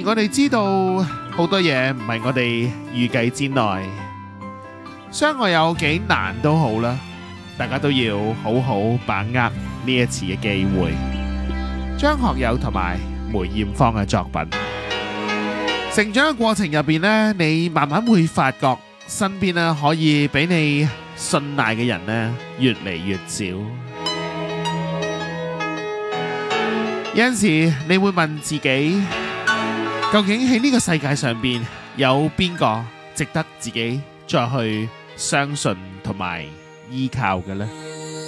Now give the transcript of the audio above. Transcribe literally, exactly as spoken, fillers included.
我哋知道好多嘢唔係我哋預計之內，相愛有幾難都好啦，大家都要好好把握呢一次嘅機會。張學友同埋梅艷芳嘅作品，成長嘅過程入邊呢，你慢慢會發覺身邊呢可以俾你信賴嘅人呢越嚟越少。有陣時你會問自己，究竟喺呢個世界上邊有邊個值得自己再去相信同埋依靠嘅呢？